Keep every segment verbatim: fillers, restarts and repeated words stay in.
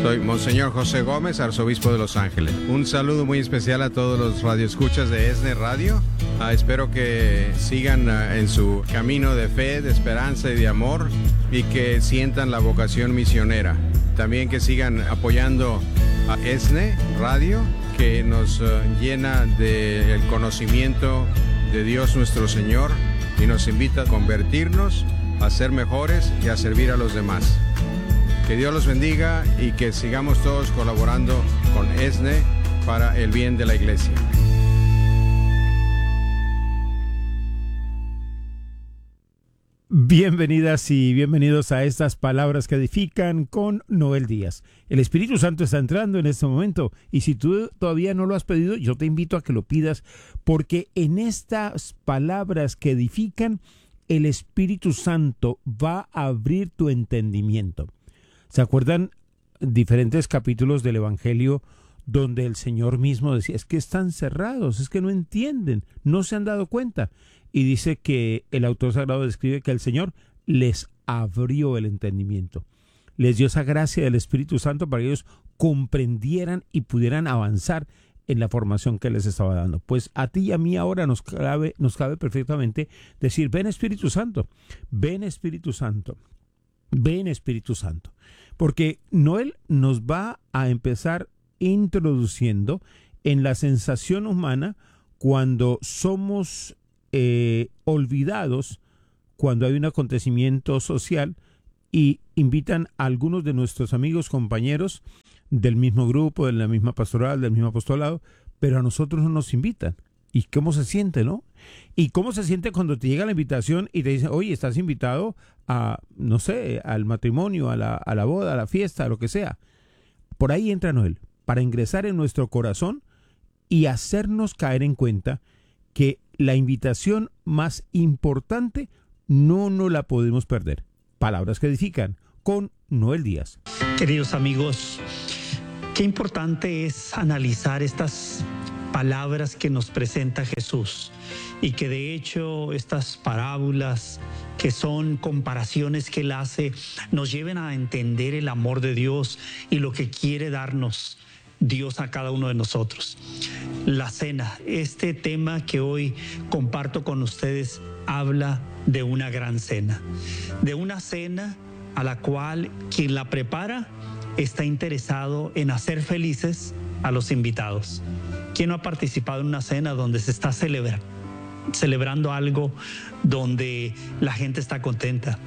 Soy Monseñor José Gómez, arzobispo de Los Ángeles. Un saludo muy especial a todos los radioescuchas de ESNE Radio. Ah, espero que sigan ah, en su camino de fe, de esperanza y de amor y que sientan la vocación misionera. También que sigan apoyando a ESNE Radio, que nos uh, llena del conocimiento de Dios nuestro Señor y nos invita a convertirnos, a ser mejores y a servir a los demás. Que Dios los bendiga y que sigamos todos colaborando con ESNE para el bien de la Iglesia. Bienvenidas y bienvenidos a estas palabras que edifican con Noel Díaz. El Espíritu Santo está entrando en este momento y si tú todavía no lo has pedido, yo te invito a que lo pidas, porque en estas palabras que edifican, el Espíritu Santo va a abrir tu entendimiento. ¿Se acuerdan diferentes capítulos del Evangelio donde el Señor mismo decía, es que están cerrados, es que no entienden, no se han dado cuenta? Y dice que el autor sagrado describe que el Señor les abrió el entendimiento. Les dio esa gracia del Espíritu Santo para que ellos comprendieran y pudieran avanzar en la formación que les estaba dando. Pues a ti y a mí ahora nos cabe, nos cabe perfectamente decir, ven Espíritu Santo, ven Espíritu Santo, ven Espíritu Santo. Porque Noel nos va a empezar introduciendo en la sensación humana cuando somos Eh, olvidados cuando hay un acontecimiento social y invitan a algunos de nuestros amigos, compañeros del mismo grupo, de la misma pastoral, del mismo apostolado, pero a nosotros no nos invitan. ¿Y cómo se siente, no? ¿Y cómo se siente cuando te llega la invitación y te dicen, oye, estás invitado a, no sé, al matrimonio, a la, a la boda, a la fiesta, a lo que sea? Por ahí entra Noel, para ingresar en nuestro corazón y hacernos caer en cuenta que la invitación más importante no nos la podemos perder. Palabras que edifican con Noel Díaz. Queridos amigos, qué importante es analizar estas palabras que nos presenta Jesús y que de hecho estas parábolas que son comparaciones que Él hace nos lleven a entender el amor de Dios y lo que quiere darnos Dios a cada uno de nosotros. La cena, este tema que hoy comparto con ustedes, habla de una gran cena, de una cena a la cual quien la prepara está interesado en hacer felices a los invitados. ¿Quién no ha participado en una cena donde se está celebra, celebrando algo donde la gente está contenta?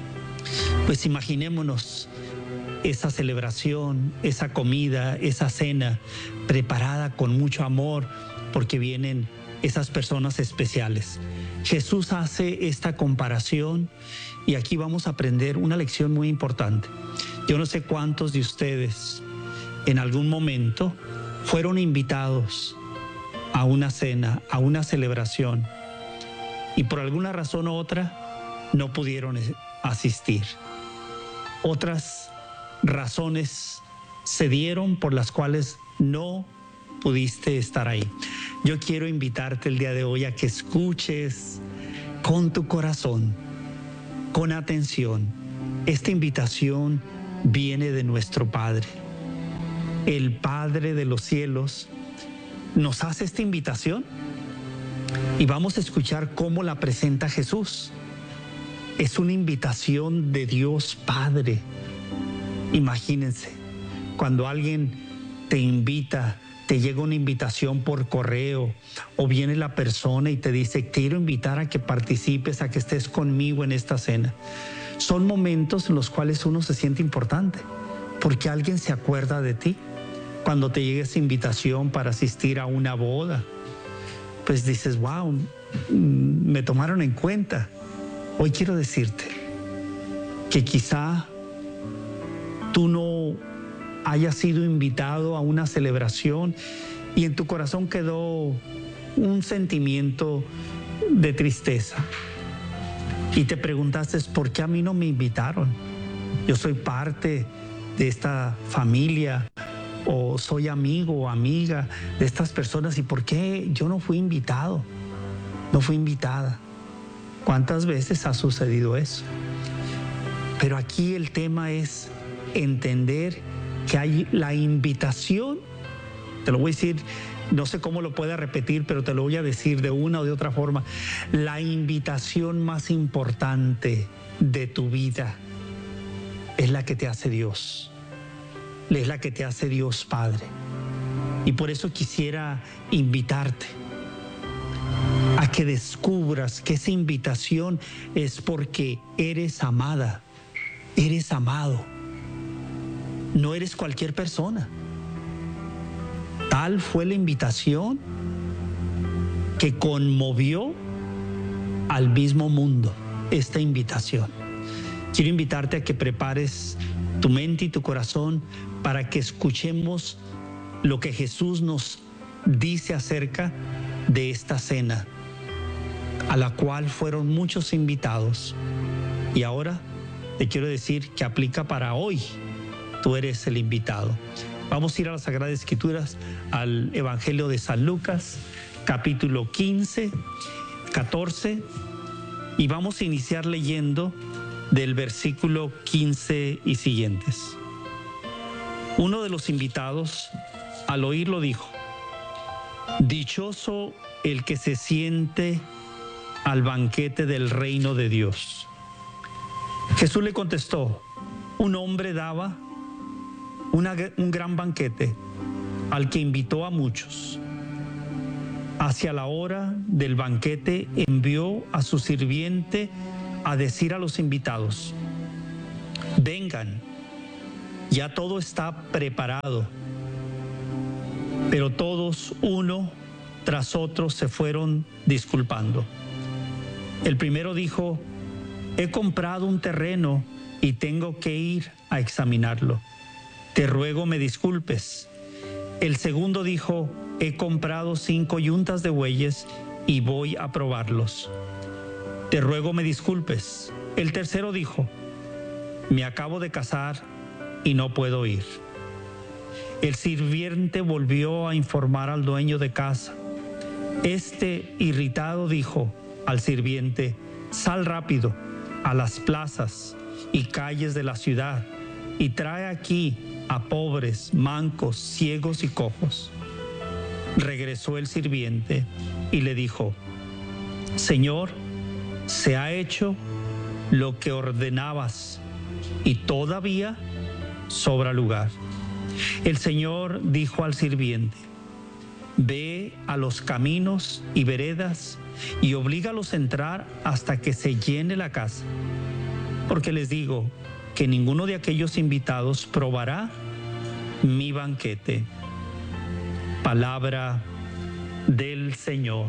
Pues imaginémonos esa celebración, esa comida, esa cena preparada con mucho amor porque vienen esas personas especiales. Jesús hace esta comparación y aquí vamos a aprender una lección muy importante. Yo no sé cuántos de ustedes en algún momento fueron invitados a una cena, a una celebración y por alguna razón u otra no pudieron asistir. Otras razones se dieron por las cuales no pudiste estar ahí. Yo quiero invitarte el día de hoy a que escuches con tu corazón, con atención. Esta invitación viene de nuestro Padre. El Padre de los cielos nos hace esta invitación y vamos a escuchar cómo la presenta Jesús. Es una invitación de Dios Padre. Imagínense, cuando alguien te invita, te llega una invitación por correo o viene la persona y te dice, quiero invitar a que participes, a que estés conmigo en esta cena. Son momentos en los cuales uno se siente importante porque alguien se acuerda de ti. Cuando te llega esa invitación para asistir a una boda, pues dices, wow, me tomaron en cuenta. Hoy quiero decirte que quizá tú no hayas sido invitado a una celebración y en tu corazón quedó un sentimiento de tristeza. Y te preguntaste, ¿por qué a mí no me invitaron? Yo soy parte de esta familia o soy amigo o amiga de estas personas y ¿por qué yo no fui invitado? No fui invitada. ¿Cuántas veces ha sucedido eso? Pero aquí el tema es entender que hay la invitación, te lo voy a decir, no sé cómo lo pueda repetir, pero te lo voy a decir de una o de otra forma, la invitación más importante de tu vida es la que te hace Dios, es la que te hace Dios Padre. Y por eso quisiera invitarte a que descubras que esa invitación es porque eres amada, eres amado, no eres cualquier persona. Tal fue la invitación que conmovió al mismo mundo, esta invitación. Quiero invitarte a que prepares tu mente y tu corazón para que escuchemos lo que Jesús nos dice acerca de esta cena, a la cual fueron muchos invitados. Y ahora te quiero decir que aplica para hoy. Tú eres el invitado. Vamos a ir a las Sagradas Escrituras, al Evangelio de San Lucas, capítulo quince, catorce, y vamos a iniciar leyendo del versículo quince y siguientes. Uno de los invitados, al oírlo, dijo: dichoso el que se siente al banquete del reino de Dios. Jesús le contestó: un hombre daba una, un gran banquete al que invitó a muchos. Hacia la hora del banquete envió a su sirviente a decir a los invitados: vengan, ya todo está preparado. Pero todos, uno tras otro, se fueron disculpando. El primero dijo: he comprado un terreno y tengo que ir a examinarlo. Te ruego me disculpes. El segundo dijo: he comprado cinco yuntas de bueyes y voy a probarlos. Te ruego me disculpes. El tercero dijo: me acabo de casar y no puedo ir. El sirviente volvió a informar al dueño de casa. Este, irritado, dijo al sirviente: sal rápido a las plazas y calles de la ciudad y trae aquí a pobres, mancos, ciegos y cojos. Regresó el sirviente y le dijo: Señor, se ha hecho lo que ordenabas y todavía sobra lugar. El Señor dijo al sirviente: ve a los caminos y veredas y oblígalos a entrar hasta que se llene la casa. Porque les digo que ninguno de aquellos invitados probará mi banquete. Palabra del Señor.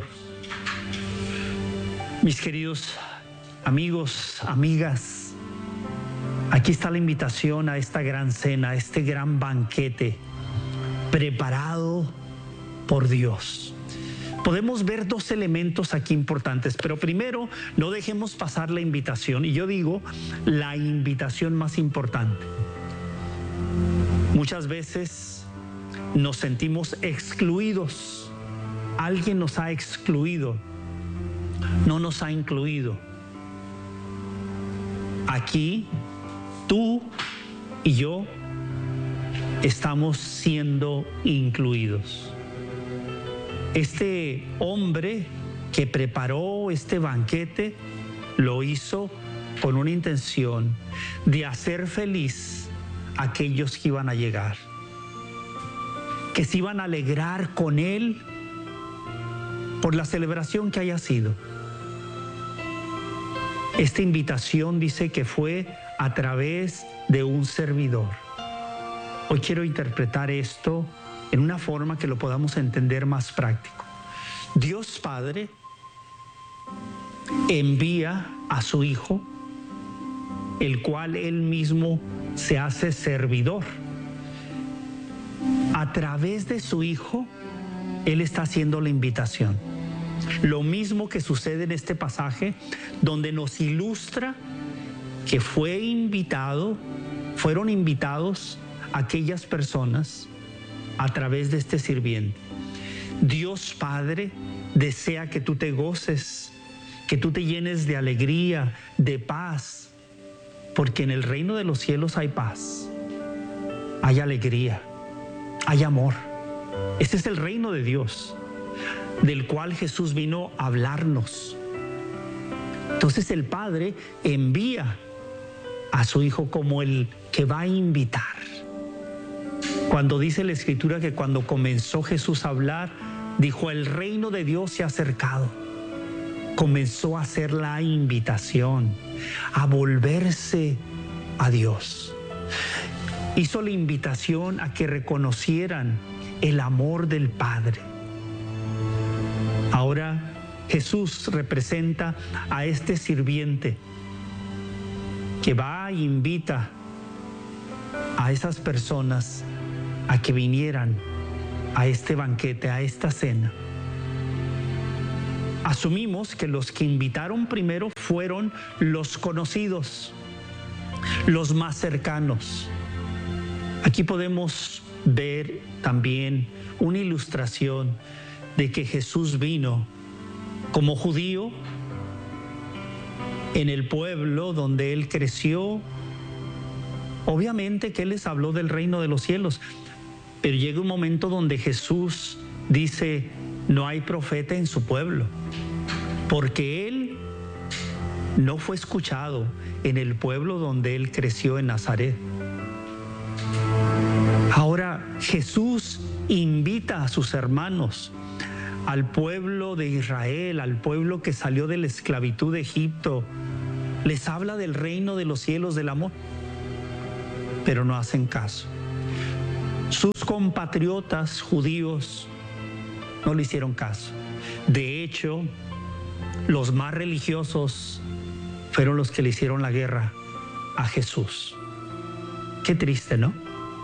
Mis queridos amigos, amigas, aquí está la invitación a esta gran cena, a este gran banquete preparado por Dios. Podemos ver dos elementos aquí importantes, pero primero no dejemos pasar la invitación, y yo digo la invitación más importante. Muchas veces nos sentimos excluidos. Alguien nos ha excluido, no nos ha incluido. Aquí tú y yo estamos siendo incluidos. Este hombre que preparó este banquete lo hizo con una intención de hacer feliz a aquellos que iban a llegar, que se iban a alegrar con él por la celebración que haya sido. Esta invitación dice que fue a través de un servidor. Hoy quiero interpretar esto en una forma que lo podamos entender más práctico. Dios Padre envía a su Hijo, el cual Él mismo se hace servidor. A través de su Hijo, Él está haciendo la invitación. Lo mismo que sucede en este pasaje, donde nos ilustra que fue invitado, fueron invitados aquellas personas a través de este sirviente. Dios Padre desea que tú te goces, que tú te llenes de alegría, de paz, porque en el reino de los cielos hay paz. hay alegría, hay amor. Este es el reino de Dios, del cual Jesús vino a hablarnos. Entonces el Padre envía a su Hijo como el que va a invitar. Cuando dice la Escritura que cuando comenzó Jesús a hablar, dijo: el reino de Dios se ha acercado. Comenzó a hacer la invitación a volverse a Dios. Hizo la invitación a que reconocieran el amor del Padre. Ahora Jesús representa a este sirviente que va e invita a esas personas a que vinieran a este banquete, a esta cena. Asumimos que los que invitaron primero fueron los conocidos, los más cercanos. Aquí podemos ver también una ilustración de que Jesús vino como judío en el pueblo donde él creció. Obviamente que él les habló del reino de los cielos, pero llega un momento donde Jesús dice: no hay profeta en su pueblo, porque él no fue escuchado en el pueblo donde él creció, en Nazaret. Ahora Jesús invita a sus hermanos, al pueblo de Israel, al pueblo que salió de la esclavitud de Egipto. Les habla del reino de los cielos, del amor, pero no hacen caso. Sus compatriotas judíos no le hicieron caso. De hecho, los más religiosos fueron los que le hicieron la guerra a Jesús. Qué triste, ¿no?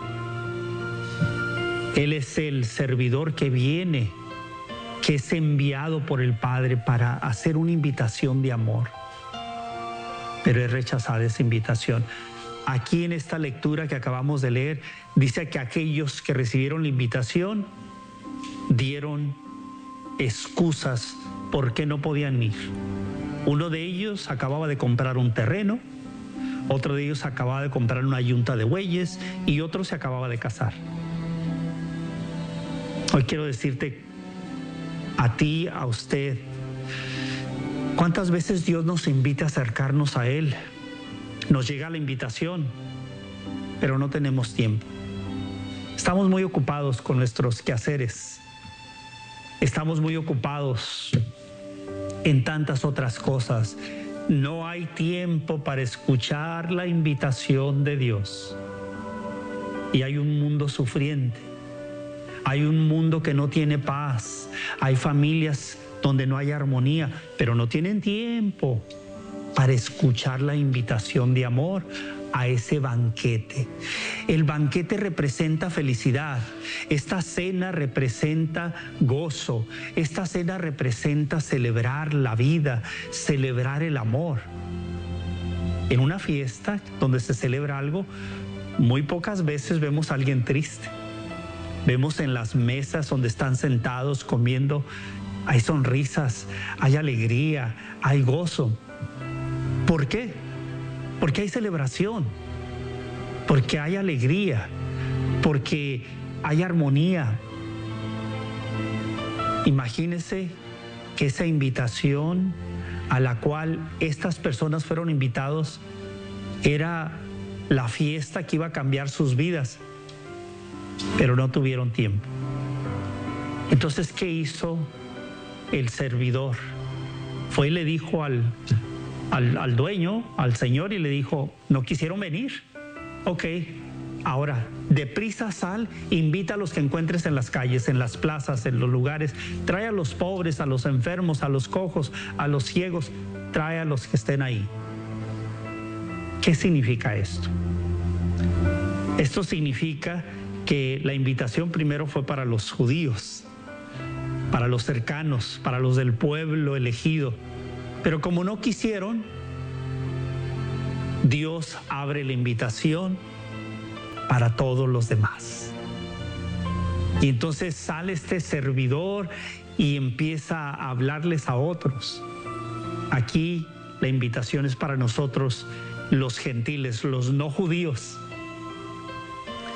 Él es el servidor que viene, que es enviado por el Padre para hacer una invitación de amor, pero es rechazada esa invitación. Aquí en esta lectura que acabamos de leer, dice que aquellos que recibieron la invitación dieron excusas por qué no podían ir. Uno de ellos acababa de comprar un terreno, otro de ellos acababa de comprar una yunta de bueyes y otro se acababa de casar. Hoy quiero decirte a ti, a usted, ¿cuántas veces Dios nos invita a acercarnos a Él? Nos llega la invitación, pero no tenemos tiempo. Estamos muy ocupados con nuestros quehaceres. Estamos muy ocupados en tantas otras cosas. No hay tiempo para escuchar la invitación de Dios. Y hay un mundo sufriente. Hay un mundo que no tiene paz. Hay familias donde no hay armonía, pero no tienen tiempo para escuchar la invitación de amor a ese banquete. El banquete representa felicidad. Esta cena representa gozo. Esta cena representa celebrar la vida, celebrar el amor. En una fiesta donde se celebra algo, muy pocas veces vemos a alguien triste. Vemos en las mesas donde están sentados comiendo, hay sonrisas, hay alegría, hay gozo. ¿Por qué? Porque hay celebración, porque hay alegría, porque hay armonía. Imagínense que esa invitación a la cual estas personas fueron invitados era la fiesta que iba a cambiar sus vidas, pero no tuvieron tiempo. Entonces, ¿qué hizo el servidor? Fue y le dijo al, al, al dueño, al señor, y le dijo: no quisieron venir. Ok, ahora, deprisa sal, invita a los que encuentres en las calles, en las plazas, en los lugares. Trae a los pobres, a los enfermos, a los cojos, a los ciegos. Trae a los que estén ahí. ¿Qué significa esto? Esto significa que la invitación primero fue para los judíos, para los cercanos, para los del pueblo elegido. Pero como no quisieron, Dios abre la invitación para todos los demás. Y entonces sale este servidor y empieza a hablarles a otros. Aquí la invitación es para nosotros, los gentiles, los no judíos.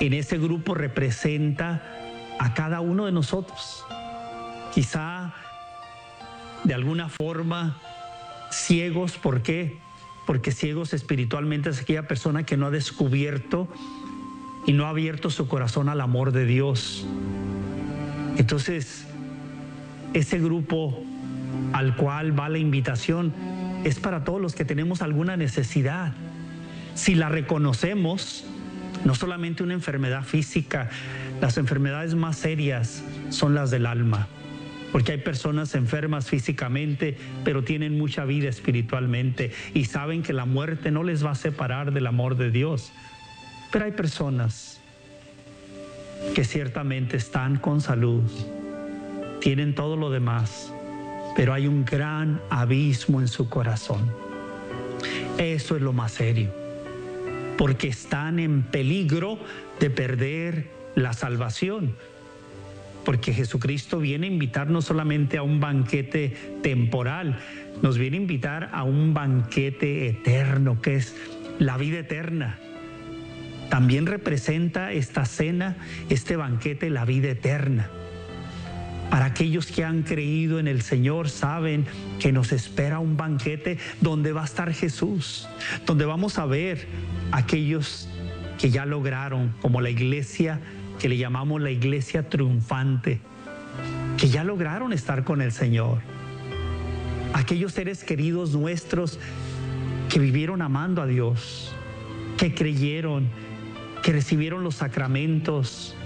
en ese grupo representa a cada uno de nosotros. Quizá de alguna forma ciegos, ¿por qué? Porque ciegos espiritualmente es aquella persona que no ha descubierto y no ha abierto su corazón al amor de Dios. Entonces, ese grupo al cual va la invitación es para todos los que tenemos alguna necesidad. Si la reconocemos, no solamente una enfermedad física, las enfermedades más serias son las del alma, porque hay personas enfermas físicamente, pero tienen mucha vida espiritualmente y saben que la muerte no les va a separar del amor de Dios. Pero hay personas que ciertamente están con salud, tienen todo lo demás, pero hay un gran abismo en su corazón. Eso es lo más serio, porque están en peligro de perder la salvación. Porque Jesucristo viene a invitar no solamente a un banquete temporal, nos viene a invitar a un banquete eterno, que es la vida eterna. También representa esta cena, este banquete, la vida eterna. Para aquellos que han creído en el Señor, saben que nos espera un banquete donde va a estar Jesús, donde vamos a ver a aquellos que ya lograron, como la iglesia que le llamamos la iglesia triunfante, que ya lograron estar con el Señor. Aquellos seres queridos nuestros que vivieron amando a Dios, que creyeron, que recibieron los sacramentos,